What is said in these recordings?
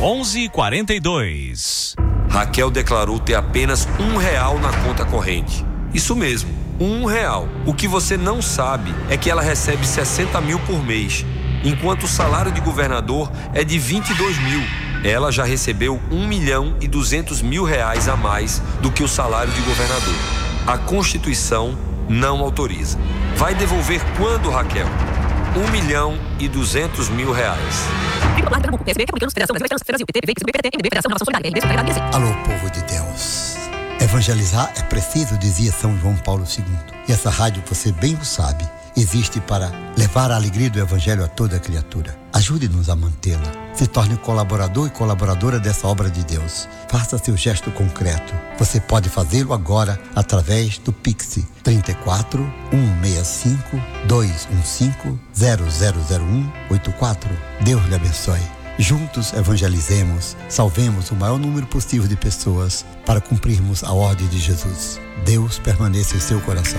11:42. Raquel declarou ter apenas R$1 na conta corrente. Isso mesmo, R$1. O que você não sabe é que ela recebe 60 mil por mês, enquanto o salário de governador é de 22 mil. Ela já recebeu R$1.200.000 a mais do que o salário de governador. A Constituição não autoriza. Vai devolver quando, Raquel? R$1.200.000. Alô, povo de Deus. Evangelizar é preciso, dizia São João Paulo II. E essa rádio, você bem o sabe, existe para levar a alegria do Evangelho a toda criatura. Ajude-nos a mantê-la. Se torne colaborador e colaboradora dessa obra de Deus. Faça seu gesto concreto. Você pode fazê-lo agora através do Pix 34 165 215 0001 84. Deus lhe abençoe. Juntos evangelizemos, salvemos o maior número possível de pessoas para cumprirmos a ordem de Jesus. Deus permaneça em seu coração.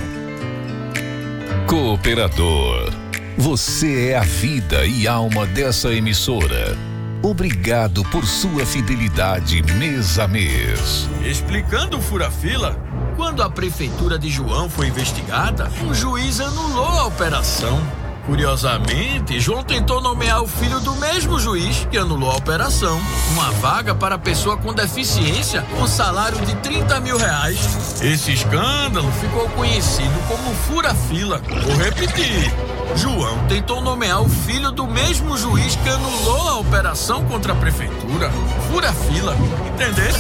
Cooperador, você é a vida e alma dessa emissora. Obrigado por sua fidelidade mês a mês. Explicando o fura-fila, quando a prefeitura de João foi investigada, um juiz anulou a operação. Curiosamente, João tentou nomear o filho do mesmo juiz que anulou a operação. Uma vaga para pessoa com deficiência com salário de R$30 mil. Esse escândalo ficou conhecido como fura-fila. Vou repetir. João tentou nomear o filho do mesmo juiz que anulou a operação contra a prefeitura. Fura-fila. Entenderam?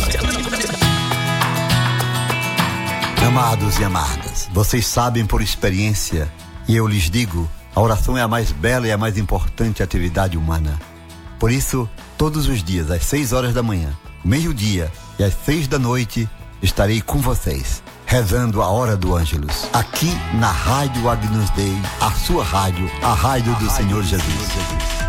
Amados e amadas, vocês sabem por experiência, e eu lhes digo, a oração é a mais bela e a mais importante atividade humana. Por isso, todos os dias, às 6 horas da manhã, meio-dia e às 6 da noite, estarei com vocês, rezando a hora do Ângelus, aqui na Rádio Agnus Dei, a sua rádio, a rádio do Senhor Jesus.